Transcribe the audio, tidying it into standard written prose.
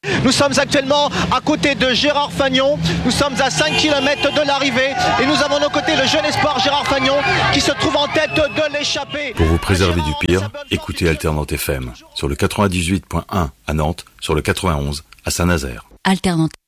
Nous sommes actuellement à côté de Gérard Fagnon. Nous sommes à 5 km de l'arrivée et nous avons à nos côtés le jeune espoir Gérard Fagnon qui se trouve en tête de l'échappée. Pour vous préserver du pire, écoutez Alternante FM sur le 98.1 à Nantes, sur le 91 à Saint-Nazaire. Alternante.